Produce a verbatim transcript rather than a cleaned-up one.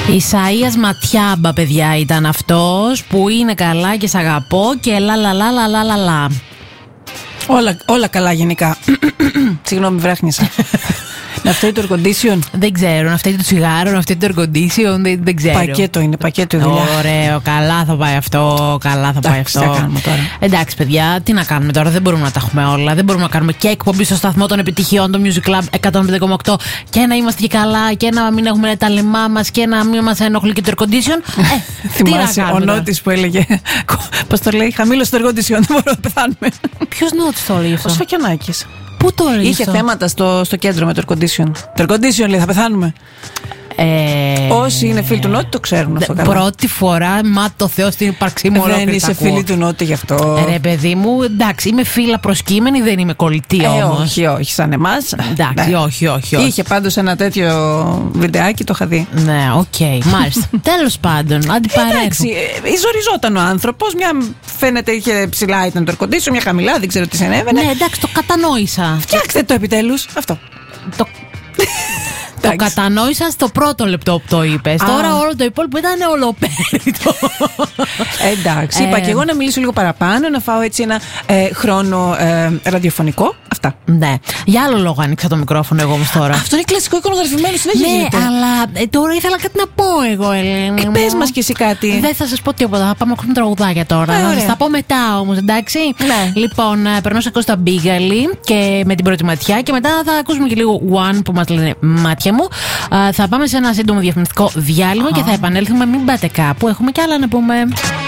Ισαΐας Ματιάμπα, παιδιά, ήταν αυτός που είναι καλά και σ' αγαπώ και λα λα λα λα λα λα. Όλα, όλα καλά γενικά. Συγγνώμη, βράχνησα. Να φταίει το air condition. Δεν ξέρω, να φταίει το τσιγάρο, να φταίει το air condition, δεν, δεν ξέρω. Πακέτο είναι, πακέτο η δουλειά. Ωραίο, καλά θα πάει αυτό, καλά θα πάει αυτό. Τι να κάνουμε τώρα. Εντάξει, παιδιά, τι να κάνουμε τώρα, δεν μπορούμε να τα έχουμε όλα. Δεν μπορούμε να κάνουμε και εκπομπή στο σταθμό των επιτυχιών, το Music Club εκατόν πέντε κόμμα οκτώ και να είμαστε και καλά και να μην έχουμε τα λαιμά μας και να μην μας ενοχλεί και το air condition. Ε, θυμάσαι ο Νότης που έλεγε. Πώς το λέει, χαμήλωσε το air condition, δεν μπορούμε να πεθάνουμε. Ποιος Νότης το λέει αυτό? Ο Σφακιανάκης. Πού το λέει? Είχε θέματα στο, στο κέντρο με το air condition. Το air condition λέει, θα πεθάνουμε. Ε... Όσοι είναι φίλοι του Νότι το ξέρουν αυτό καλά. Πρώτη φορά, μα το Θεό στην ύπαρξή μου. Δεν είσαι φίλη του Νότι γι' αυτό. Ρε παιδί μου, εντάξει, είμαι φίλα προσκύμενη, δεν είμαι κολλητή ε, όμως. Όχι, όχι, σαν εμάς. Εντάξει, ναι. όχι, όχι, όχι. Είχε πάντως ένα τέτοιο βιντεάκι, το είχα δει. Ναι, οκ, okay, μάλιστα. Τέλος πάντων, αντιπαρέχω. Εντάξει, ζοριζόταν ο άνθρωπος. Μια φαίνεται είχε ψηλά ήταν το air condition, μια χαμηλά, δεν ξέρω τι συνέβαινε. Ναι, εντάξει, το κατανόησα. Φτιάξτε το επιτέλους. Αυτό. Το... Το κατανόησα στο πρώτο λεπτό που το είπες. Τώρα όλο το υπόλοιπο ήταν ολοπέριτο. Εντάξει, είπα και εγώ να μιλήσω λίγο παραπάνω, να φάω έτσι ένα ε, χρόνο ε, ραδιοφωνικό. Αυτά. Ναι. Για άλλο λόγο άνοιξα το μικρόφωνο εγώ όμως τώρα. Αυτό είναι κλασικό εικονογραφημένο, συνέχεια ναι, γίνεται. αλλά ε, τώρα ήθελα κάτι να πω εγώ, Ελένη. Ε, πες μας κι εσύ κάτι. Δεν θα σας πω τίποτα. Θα πάμε να ακούσουμε τραγουδάκια τώρα. Ε, θα σας τα πω μετά όμως, εντάξει. Ναι. Λοιπόν, περνώ σε Κώστα Μπίγαλη και με την πρώτη ματιά και μετά θα ακούσουμε και λίγο One που μας λένε μάτια μου. Uh, θα πάμε σε ένα σύντομο διαφημιστικό διάλειμμα uh-huh. και θα επανέλθουμε. Μην πάτε κάπου. Έχουμε κι άλλα να πούμε.